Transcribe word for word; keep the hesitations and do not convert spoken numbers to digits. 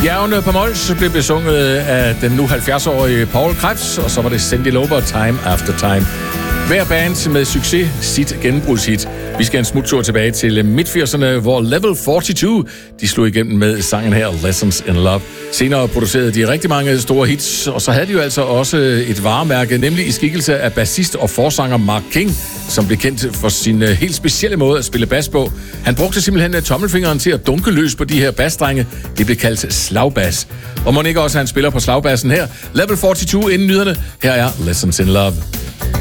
Bjergene på Mols blev besunget af den nu halvfjerds-årige Paul Krebs, og så var det Cyndi Lauper, Time After Time. Hver band med succes, sit gennembrudshit. Vi skal en smuttur tilbage til midt-firserne, hvor Level fireogfyrre de slog igennem med sangen her, Lessons in Love. Senere producerede de rigtig mange store hits, og så havde de jo altså også et varemærke, nemlig i skikkelse af bassist og forsanger Mark King, som blev kendt for sin helt specielle måde at spille bas på. Han brugte simpelthen tommelfingeren til at dunke løs på de her basstrenge. Det blev kaldt slagbas. Og må ikke også han spiller på slagbassen her. Level fireogfyrre inden nyderne. Her er Lessons in Love.